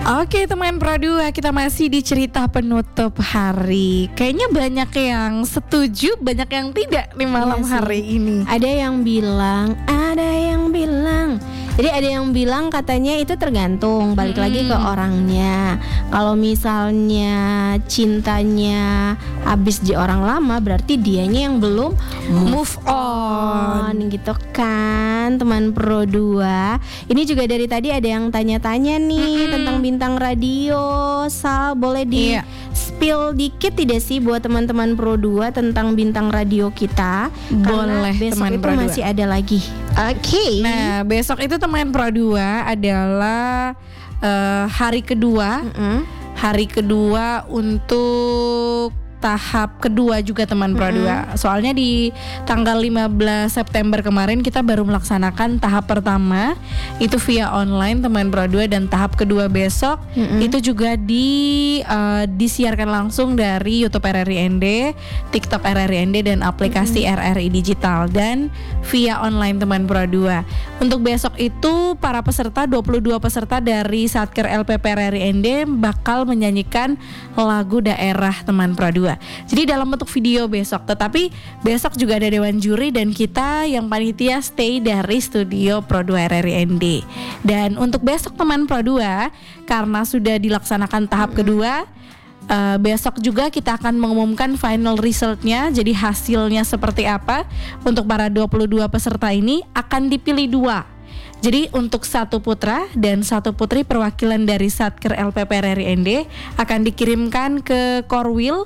Oke teman Pro 2, kita masih di cerita penutup hari. Kayaknya banyak yang setuju, banyak yang tidak di malam hari ini. Ada yang bilang. Jadi ada yang bilang katanya itu tergantung, balik lagi ke orangnya. Kalau misalnya cintanya habis di orang lama, berarti dianya yang belum move on gitu kan, teman Pro 2. Ini juga dari tadi ada yang tanya-tanya nih tentang bintang radio. Sal, boleh di spill dikit tidak sih buat teman-teman Pro 2 tentang bintang radio kita? Boleh, karena besok teman itu Pro 2. masih ada lagi. Oke. Nah besok itu teman Pro 2 adalah hari kedua. Hari kedua untuk tahap kedua juga teman Pro 2. Soalnya di tanggal 15 September kemarin kita baru melaksanakan tahap pertama itu via online teman Pro 2, dan tahap kedua besok itu juga disiarkan langsung dari YouTube RRI-ND, TikTok RRI-ND, dan aplikasi RRI Digital, dan via online teman Pro 2. Untuk besok itu para peserta, 22 peserta dari Satker LPP RRI-ND bakal menyanyikan lagu daerah teman Pro 2. Jadi dalam bentuk video besok, tetapi besok juga ada dewan juri dan kita yang panitia stay dari studio Pro 2 RRI-ND. Dan untuk besok teman Pro 2, karena sudah dilaksanakan tahap kedua, besok juga kita akan mengumumkan final resultnya. Jadi hasilnya seperti apa. Untuk para 22 peserta ini akan dipilih 2. Jadi untuk satu putra dan satu putri perwakilan dari Satker LPP RRI-ND akan dikirimkan ke Korwil.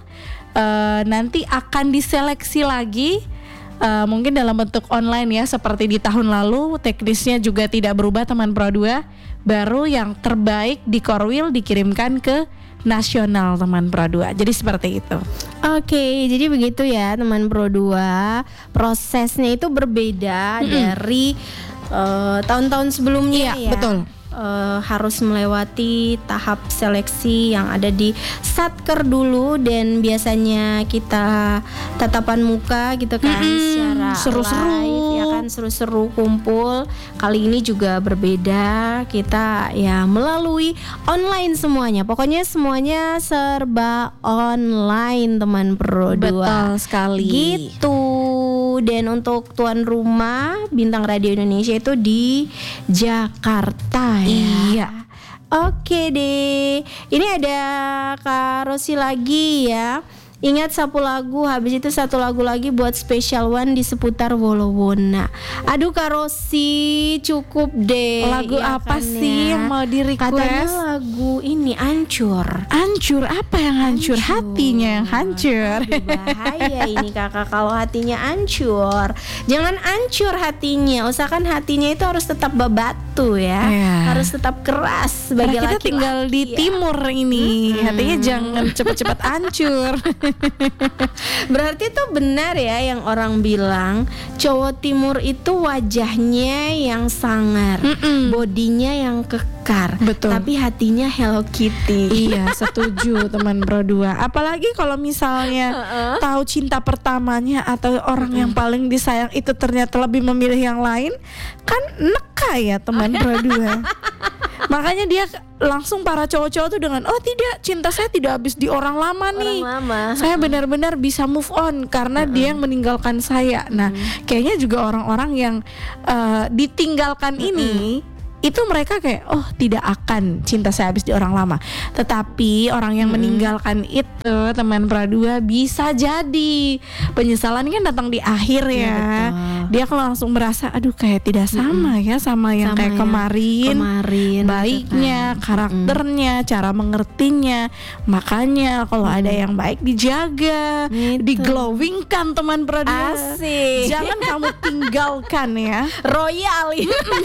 Nanti akan diseleksi lagi, mungkin dalam bentuk online ya, seperti di tahun lalu. Teknisnya juga tidak berubah teman Pro 2. Baru yang terbaik di Korwil dikirimkan ke nasional teman Pro 2. Jadi seperti itu. Oke, jadi begitu ya teman Pro 2. Prosesnya itu berbeda dari tahun-tahun sebelumnya ya. Betul. Harus melewati tahap seleksi yang ada di Satker dulu, dan biasanya kita tatapan muka gitu kan, secara seru-seru live ya kan, seru-seru kumpul. Kali ini juga berbeda, kita ya melalui online semuanya. Pokoknya semuanya serba online teman Pro 2. Betul sekali. Gitu. Dan untuk tuan rumah Bintang Radio Indonesia itu di Jakarta ya. Iya. Oke deh. Ini ada Kak Rosi lagi ya. Ingat sapu lagu, habis itu satu lagu lagi buat special one di seputar Wolowona. Aduh Kak Rosi, cukup deh. Lagu ya apa kan sih ya? yang mau di request? Katanya lagu ini Ancur. Hancur, apa yang hancur? Hatinya yang hancur. Aduh, bahaya ini kakak kalau hatinya hancur. Jangan hancur hatinya, usahakan hatinya itu harus tetap bebatu ya. Harus tetap keras sebagai Karena kita laki-laki tinggal di ya. timur ini. Hatinya jangan cepat-cepat hancur. Berarti tuh benar ya yang orang bilang cowok timur itu wajahnya yang sangar, bodinya yang kekar, Betul. tapi hatinya Hello Kitty. Iya, setuju teman Pro 2. Apalagi kalau misalnya tahu cinta pertamanya atau orang yang paling disayang itu ternyata lebih memilih yang lain, kan neka ya teman Pro 2. Makanya dia langsung, para cowok-cowok tuh dengan, oh tidak, cinta saya tidak habis di orang lama nih. Saya benar-benar bisa move on karena dia yang meninggalkan saya. Nah, kayaknya juga orang-orang yang ditinggalkan ini, itu mereka kayak, oh tidak akan cinta saya habis di orang lama. Tetapi orang yang meninggalkan itu teman Pro 2 bisa jadi penyesalan kan datang di akhir ya. Dia kalau langsung merasa, aduh kayak tidak sama ya sama yang kayak kemarin baiknya, karakternya, cara mengertinya. Makanya kalau ada yang baik dijaga, diglowingkan teman Pro 2. Asik. Jangan kamu tinggalkan ya. Royal.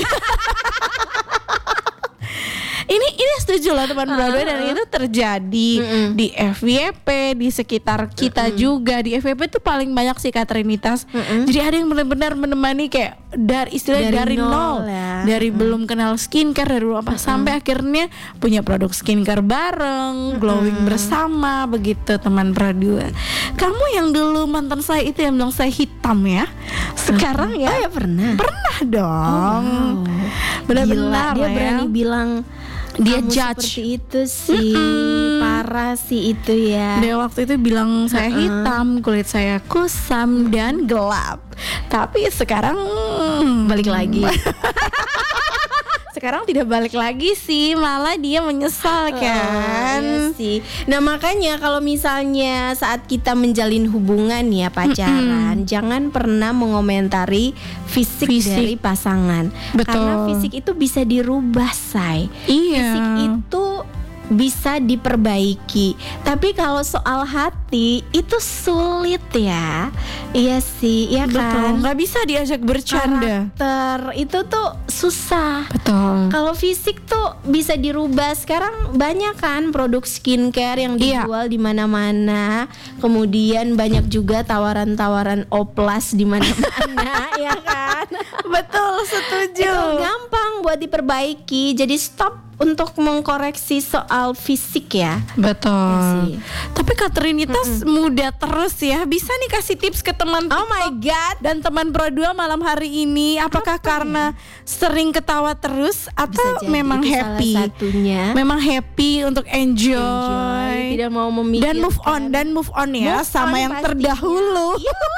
Ini setuju lah teman Pro 2, dan itu terjadi di FYP, di sekitar kita juga. Di FYP itu paling banyak sih Kak Trinitas. Jadi ada yang benar-benar menemani kayak dari nol ya. Dari belum kenal skincare, dari apa sampai akhirnya punya produk skincare bareng, glowing bersama begitu teman Pro 2. Kamu yang dulu mantan saya itu yang bilang saya hitam ya. Sekarang ya, pernah dong. Benar-benar dia ya. berani bilang Dia kamu judge. seperti itu sih. Parah sih itu ya. Dia waktu itu bilang saya hitam, kulit saya kusam dan gelap. Tapi sekarang Balik lagi. sekarang tidak balik lagi sih, malah dia menyesal kan. Iya sih. Nah makanya kalau misalnya saat kita menjalin hubungan ya pacaran, jangan pernah mengomentari fisik dari pasangan. Betul. Karena fisik itu bisa dirubah, say. Iya. Fisik itu bisa diperbaiki. Tapi kalau soal hati itu sulit ya. Iya sih, iya Betul, kan. nggak bisa diajak bercanda. Karakter itu tuh susah. Betul. Kalau fisik tuh bisa dirubah. Sekarang banyak kan produk skincare yang dijual di mana-mana. Kemudian banyak juga tawaran-tawaran oplas di mana-mana, ya kan? Betul, setuju. Itu gampang buat diperbaiki. Jadi stop untuk mengkoreksi soal fisik ya. Betul. Iya sih. Tapi Katrinitas muda terus ya. Bisa nih kasih tips ke teman Oh TikTok my god. dan teman Pro 2 malam hari ini. Apakah karena sering ketawa terus atau Bisa jadi memang itu happy? salah satunya. Memang happy untuk enjoy. Tidak mau memikirkan. Dan move on ya Move sama on yang pastinya. terdahulu.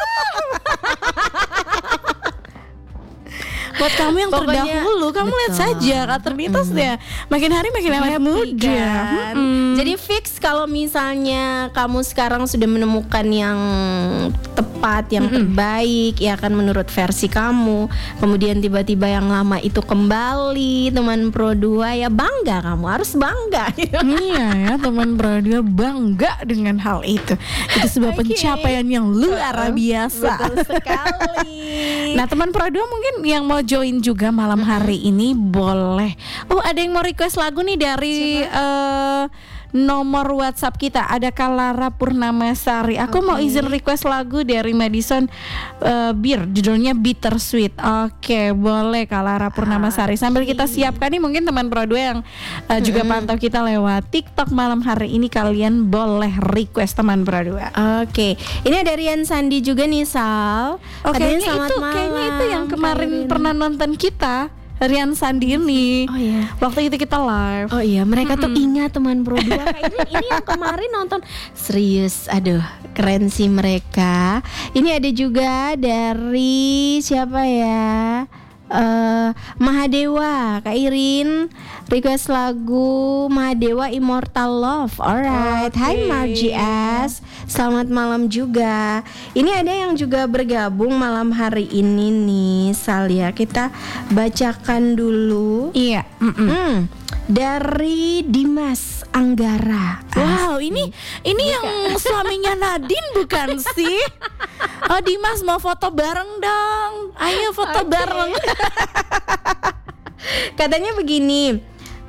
Buat kamu yang Pokoknya, terdahulu, kamu lihat betul. saja Katrinitas ya. Makin hari makin awet muda. Kan? Jadi fix kalau misalnya kamu sekarang sudah menemukan yang tepat, yang terbaik, ya kan menurut versi kamu. Kemudian tiba-tiba yang lama itu kembali, teman Pro 2 ya bangga, kamu harus bangga. Iya ya, teman Pro 2 bangga dengan hal itu. Itu sebuah pencapaian yang luar biasa. Betul sekali. Nah, teman Pro 2 mungkin yang mau join juga malam hari ini boleh. Oh, ada yang mau request lagu nih dari nomor WhatsApp kita. Ada Kalara Purnamasari. Aku mau izin request lagu dari Madison Beer, judulnya Bittersweet. Oke, boleh Kalara Purnamasari. Sambil kita siapkan nih, mungkin teman Pro 2 yang juga pantau kita lewat TikTok malam hari ini, kalian boleh request teman Pro 2. Oke, ini ada Rian Sandi juga nih Sal. Kayaknya Selamat kayaknya itu yang malam, kemarin Kak Ririn. pernah nonton kita, Rian Sandi ini. Oh iya. Waktu itu kita live. Oh iya, mereka tuh ingat teman Pro 2. Ini yang kemarin nonton. Serius, aduh, keren sih mereka. Ini ada juga dari siapa ya? Mahadewa, Kak Irin request lagu Mahadewa Immortal Love. Alright, Hai Margie S, selamat malam juga. Ini ada yang juga bergabung malam hari ini nih, Sal ya. Kita bacakan dulu. Iya. Dari Dimas Anggara. Wow, ini yang suaminya Nadine bukan sih? Oh, Dimas mau foto bareng dong. Ayo foto bareng. Katanya begini,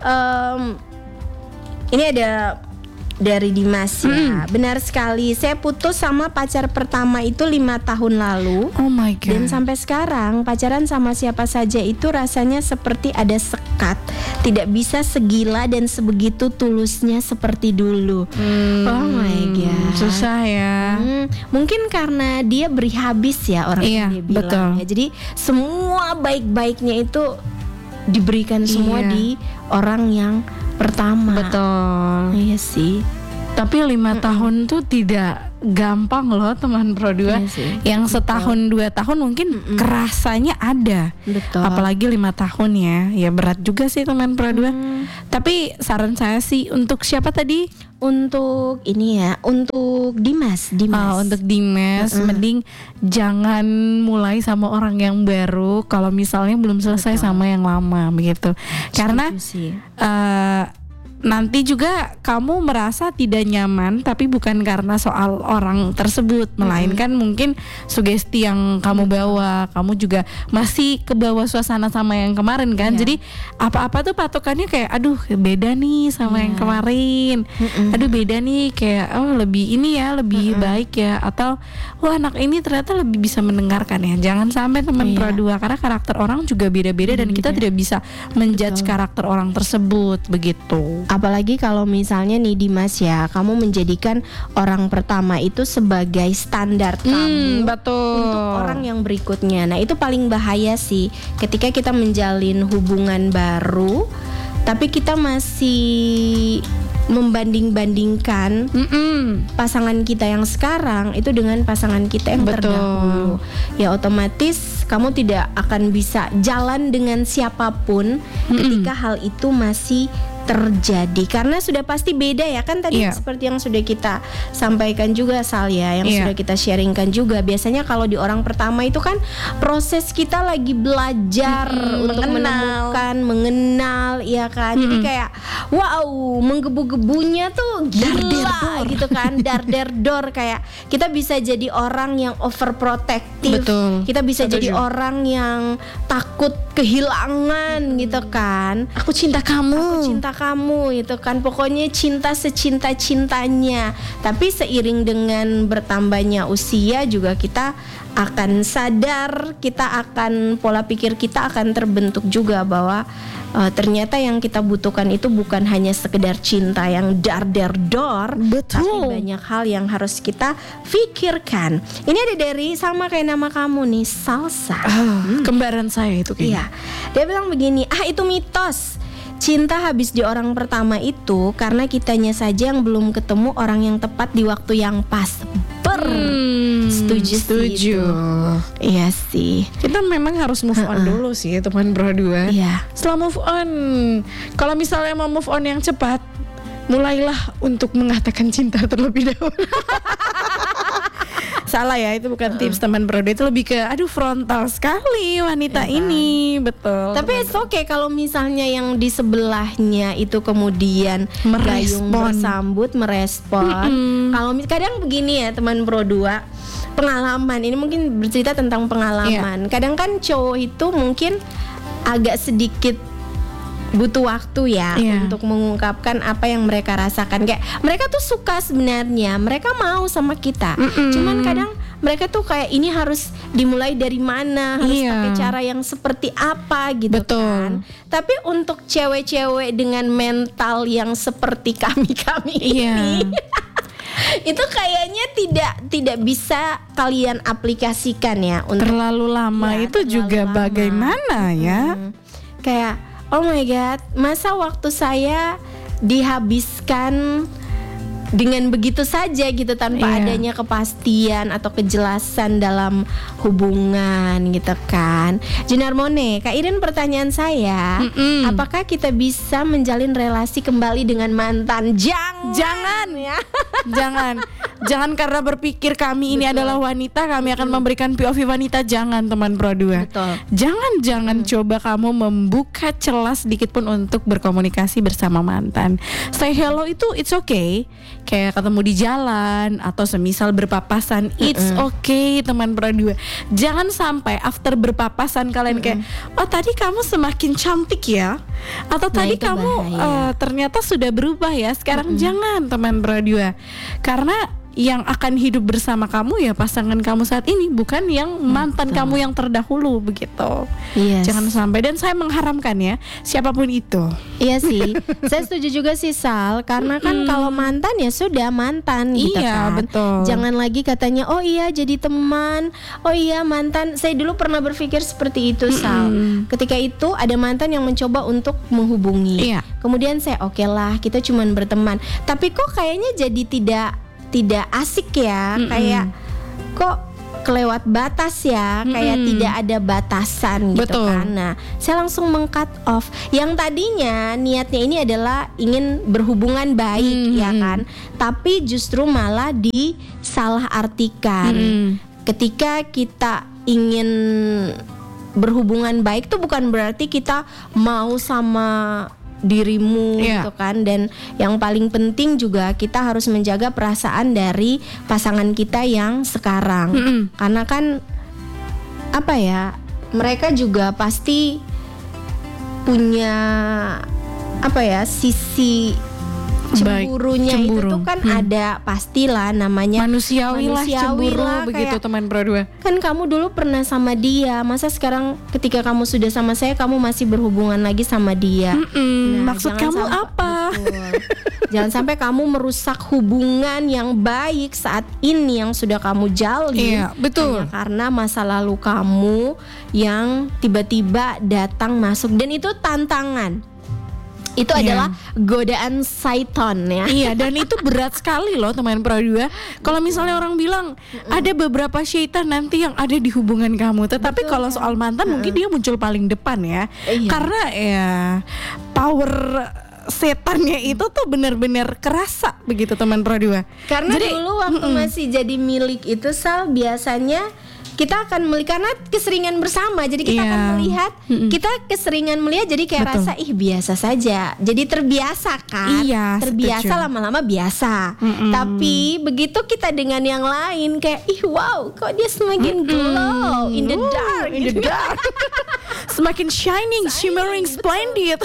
ini ada dari Dimas ya. Benar sekali, saya putus sama pacar pertama itu 5 tahun lalu. Oh my god. Dan sampai sekarang pacaran sama siapa saja itu rasanya seperti ada sekat. Tidak bisa segila dan sebegitu tulusnya seperti dulu. Oh my god. Susah ya. Mungkin karena dia beri habis ya orang Iya, yang dia bilang betul. ya. Jadi semua baik-baiknya itu diberikan semua Iya. di orang yang pertama. Betul. Iya sih. Tapi 5 tahun tuh tidak gampang loh teman Pro 2. Iya sih. Yang setahun 2 tahun mungkin kerasanya ada. Betul. Apalagi 5 tahun ya. Ya berat juga sih teman Pro 2. Tapi saran saya sih untuk siapa tadi? Untuk ini ya, untuk Dimas. Untuk Dimas, mending jangan mulai sama orang yang baru kalau misalnya belum selesai sama yang lama begitu. Karena Setuju sih. nanti juga kamu merasa tidak nyaman, tapi bukan karena soal orang tersebut, melainkan mungkin sugesti yang kamu bawa. Kamu juga masih kebawa suasana sama yang kemarin kan. Jadi apa-apa tuh patokannya kayak aduh beda nih sama yang kemarin. Aduh beda nih kayak oh lebih ini ya, lebih baik ya, atau wah anak ini ternyata lebih bisa mendengarkan ya. Jangan sampai teman Pro 2, karena karakter orang juga beda-beda dan kita tidak bisa menjudge karakter orang tersebut begitu. Apalagi kalau misalnya nih Dimas ya, kamu menjadikan orang pertama itu sebagai standar kamu betul. untuk orang yang berikutnya. Nah itu paling bahaya sih, ketika kita menjalin hubungan baru tapi kita masih membanding-bandingkan pasangan kita yang sekarang itu dengan pasangan kita yang terdahulu. Ya otomatis kamu tidak akan bisa jalan dengan siapapun ketika hal itu masih terjadi, karena sudah pasti beda ya kan tadi seperti yang sudah kita sampaikan juga Sal ya, yang sudah kita sharingkan juga. Biasanya kalau di orang pertama itu kan proses kita lagi belajar untuk menemukan, mengenal ya kan. Jadi kayak wow, menggebu-gebunya tuh gila gitu kan, dar-der-dor, kayak kita bisa jadi orang yang overprotective. Kita bisa jadi orang yang takut kehilangan gitu kan. Aku cinta kamu itu kan, pokoknya cinta secinta-cintanya. Tapi seiring dengan bertambahnya usia juga kita akan sadar, kita akan pola pikir kita akan terbentuk juga bahwa ternyata yang kita butuhkan itu bukan hanya sekedar cinta yang dar-der-dor, tapi banyak hal yang harus kita pikirkan. Ini ada dari sama kayak nama kamu nih, Salsa. Kembaran saya itu kayaknya. Iya. Dia bilang begini, itu mitos. Cinta habis di orang pertama itu karena kitanya saja yang belum ketemu orang yang tepat di waktu yang pas. Setuju. Iya sih. Kita memang harus move on dulu sih teman berdua. Iya. Setelah move on, kalau misalnya mau move on yang cepat, mulailah untuk mengatakan cinta terlebih dahulu. Salah ya, itu bukan tips teman berdua, itu lebih ke frontal sekali wanita ini. Betul. Tapi it's okay kalau misalnya yang di sebelahnya itu kemudian gayung bersambut, merespon. Kalau kadang begini ya teman berdua, pengalaman ini mungkin bercerita tentang pengalaman. Kadang kan cowok itu mungkin agak sedikit butuh waktu ya untuk mengungkapkan apa yang mereka rasakan. Kayak mereka tuh suka sebenarnya, mereka mau sama kita. Cuman kadang mereka tuh kayak ini harus dimulai dari mana, harus pakai cara yang seperti apa gitu kan. Tapi untuk cewek-cewek dengan mental yang seperti kami ini itu kayaknya tidak bisa kalian aplikasikan ya untuk terlalu lama itu juga lama. Bagaimana ya? Kayak oh my god, masa waktu saya dihabiskan dengan begitu saja gitu tanpa adanya kepastian atau kejelasan dalam hubungan gitu kan. Junarmone, Kak Irin, pertanyaan saya, apakah kita bisa menjalin relasi kembali dengan mantan? Jangan ya. Jangan karena berpikir kami ini adalah wanita, kami akan memberikan POV wanita. Jangan teman Pro 2. Jangan coba kamu membuka celah sedikit pun untuk berkomunikasi bersama mantan. Say hello itu it's okay. Kayak ketemu di jalan atau semisal berpapasan, it's okay teman Pro 2. Jangan sampai after berpapasan kalian kayak oh tadi kamu semakin cantik ya, atau tadi kamu ternyata sudah berubah ya sekarang. Jangan teman Pro 2, karena yang akan hidup bersama kamu ya pasangan kamu saat ini, bukan yang mantan kamu yang terdahulu begitu. Jangan sampai, dan saya mengharamkan ya siapapun itu. Iya sih, saya setuju juga sih Sal, karena kan kalau mantan ya sudah mantan gitu kan. Betul. Jangan lagi katanya oh iya jadi teman, oh iya mantan. Saya dulu pernah berpikir seperti itu Sal. Ketika itu ada mantan yang mencoba untuk menghubungi. Kemudian saya oke lah kita cuman berteman, tapi kok kayaknya jadi tidak asik ya, kayak kok kelewat batas ya, kayak tidak ada batasan gitu kan. Nah, saya langsung meng-cut off. Yang tadinya niatnya ini adalah ingin berhubungan baik ya kan, tapi justru malah disalah artikan. Ketika kita ingin berhubungan baik tuh bukan berarti kita mau sama dirimu gitu kan. Dan yang paling penting juga kita harus menjaga perasaan dari pasangan kita yang sekarang. Karena kan apa ya, mereka juga pasti punya apa ya, sisi cemburunya itu tuh kan ada, pastilah namanya manusiawi lah cemburu lah, begitu teman Pro 2. Kan kamu dulu pernah sama dia, masa sekarang ketika kamu sudah sama saya kamu masih berhubungan lagi sama dia? Nah, maksud kamu apa? Jangan sampai kamu merusak hubungan yang baik saat ini yang sudah kamu jalin. Betul. Hanya karena masa lalu kamu yang tiba-tiba datang masuk, dan itu tantangan. Itu adalah godaan syaitan ya. Iya, dan itu berat sekali loh teman Pro 2. Kalau misalnya orang bilang ada beberapa syaitan nanti yang ada di hubungan kamu, tetapi kalau soal mantan mungkin dia muncul paling depan ya. Karena ya power setannya itu tuh benar-benar kerasa begitu teman Pro 2. Karena dulu waktu masih jadi milik itu Sal, biasanya kita akan melihat karena keseringan bersama, jadi kita akan melihat, kita keseringan melihat, jadi kayak rasa biasa saja, jadi terbiasa kan, terbiasa lama-lama biasa. Tapi begitu kita dengan yang lain kayak wow, kok dia semakin glow in the dark, semakin shining, shimmering, splendid.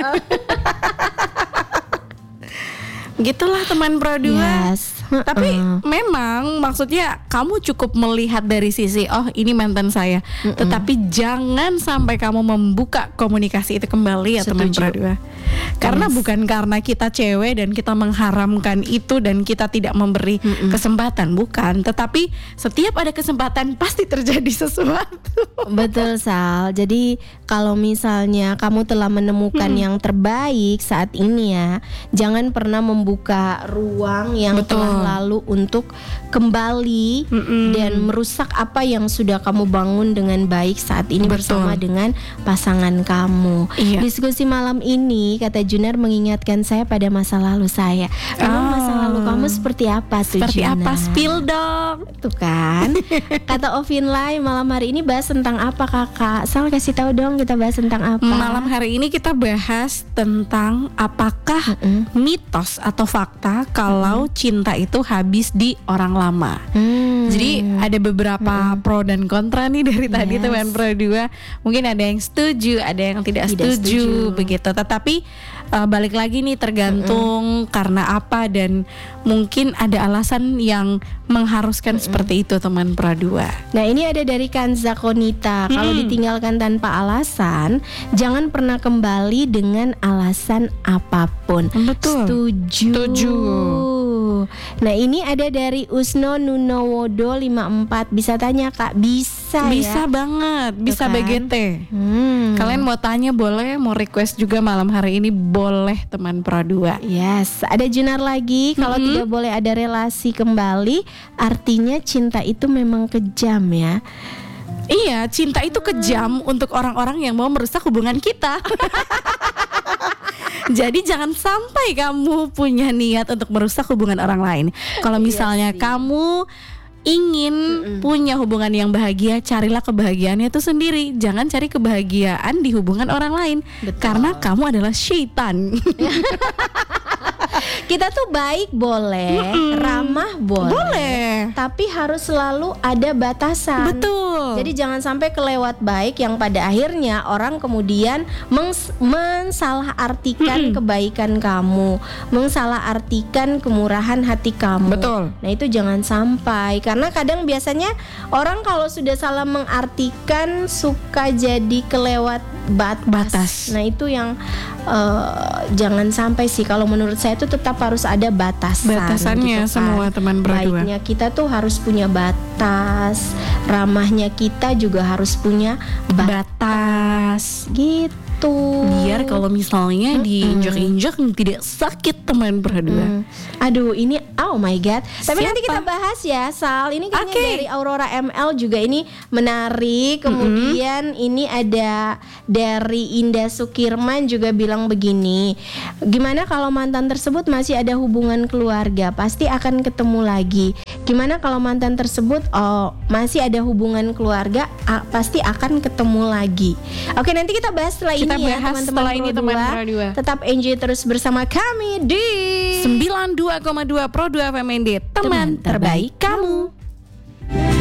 Gitulah teman Pro 2. Tapi memang maksudnya kamu cukup melihat dari sisi ini mantan saya, tetapi jangan sampai kamu membuka komunikasi itu kembali ya teman Pro 2. Karena bukan karena kita cewek dan kita mengharamkan itu dan kita tidak memberi kesempatan, bukan. Tetapi setiap ada kesempatan pasti terjadi sesuatu. Betul Sal. Jadi kalau misalnya kamu telah menemukan yang terbaik saat ini ya, jangan pernah membuka ruang yang telah lalu untuk kembali dan merusak apa yang sudah kamu bangun dengan baik saat ini bersama dengan pasangan kamu. Diskusi malam ini kata Junar mengingatkan saya pada masa lalu saya. Memang masa lalu kamu seperti apa tuh? Seperti apa? Spill dong. Tuh kan. Kata Ovin Lai, malam hari ini bahas tentang apa kakak? Sal kasih tahu dong, kita bahas tentang apa? Malam hari ini kita bahas tentang apakah mitos atau fakta kalau cinta itu habis di orang lama. Jadi ada beberapa pro dan kontra nih dari tadi teman Pro 2. Mungkin ada yang setuju, ada yang tidak setuju begitu. Tetapi balik lagi nih tergantung karena apa, dan mungkin ada alasan yang mengharuskan seperti itu teman Pro 2. Nah ini ada dari Kanza Konita. Kalau ditinggalkan tanpa alasan, jangan pernah kembali dengan alasan apapun. Betul. Setuju. Nah ini ada dari Usno Nunowodo 54. Bisa tanya kak? Bisa ya? Banget. Bisa kan? BGT. Kalian mau tanya boleh, mau request juga malam hari ini boleh teman Pro 2. Yes. Ada Junar lagi. Kalau tidak boleh ada relasi kembali, artinya cinta itu memang kejam ya. Iya, cinta itu kejam untuk orang-orang yang mau merusak hubungan kita. Jadi jangan sampai kamu punya niat untuk merusak hubungan orang lain. Kalau misalnya kamu ingin punya hubungan yang bahagia, carilah kebahagiaannya itu sendiri. Jangan cari kebahagiaan di hubungan orang lain. Karena kamu adalah syaitan. Kita tuh baik boleh, ramah boleh, tapi harus selalu ada batasan. Betul. Jadi jangan sampai kelewat baik yang pada akhirnya orang kemudian mensalahartikan kebaikan kamu, mensalahartikan kemurahan hati kamu. Betul. Nah itu jangan sampai, karena kadang biasanya orang kalau sudah salah mengartikan suka jadi kelewat batas. Nah itu yang jangan sampai sih. Kalau menurut saya itu tetap harus ada batasannya gitu kan. Semua teman berdua. Baiknya kita tuh harus punya batas, ramahnya kita juga harus punya batas. Gitu. Biar kalau misalnya diinjak-injak tidak sakit teman berdua. Aduh ini oh my god. Tapi nanti kita bahas ya Sal. Ini kayaknya dari Aurora ML juga ini menarik. Kemudian ini ada dari Indah Sukirman juga bilang begini. Gimana kalau mantan tersebut masih ada hubungan keluarga? Pasti akan ketemu lagi. Gimana kalau mantan tersebut masih ada hubungan keluarga? Pasti akan ketemu lagi. Oke, nanti kita bahas setelah ini ya teman-teman Pro 2. Tetap enjoy terus bersama kami di 92,2 Pro 2 FMND, teman terbaik kamu.